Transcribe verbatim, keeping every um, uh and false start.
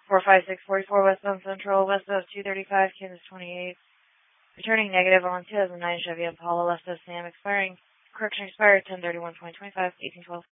four five six four four westbound Central, west of two thirty-five, Kansas twenty-eight. Returning negative on two thousand nine Chevy Impala, left of Sam, expiring, correction expired ten thirty-one twenty twenty-five, eighteen twelve.